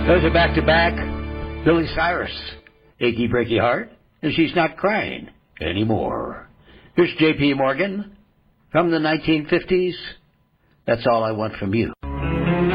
Those are back-to-back. Billy Cyrus, Achy Breaky Heart, and She's Not Crying Anymore. Here's J.P. Morgan from the 1950s. That's All I Want From You.